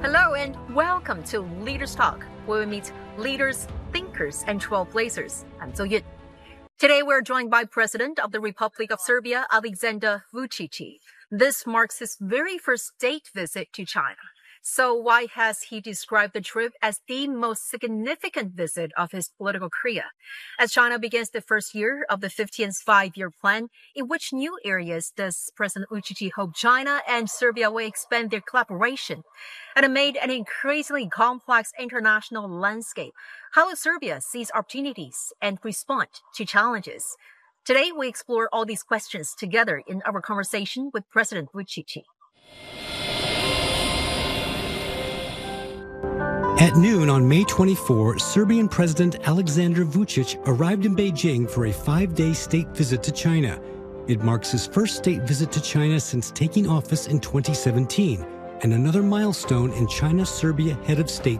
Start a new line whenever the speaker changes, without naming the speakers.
Hello and welcome to Leaders Talk, where we meet leaders, thinkers, and trailblazers. I'm Zhou Yun. Today we're joined by President of the Republic of Serbia, Alexander Vučić. This marks his very first state visit to China. So why has he described the trip as the most significant visit of his political career? As China begins the first year of the 15th five-year plan, in which new areas does President Vučić hope China and Serbia will expand their collaboration? And amid an increasingly complex international landscape, how will Serbia seize opportunities and respond to challenges? Today, we explore all these questions together in our conversation with President Vučić.
At noon on May 24, Serbian President Alexander Vučić arrived in Beijing for a 5-day state visit to China. It marks his first state visit to China since taking office in 2017, and another milestone in China-Serbia head of state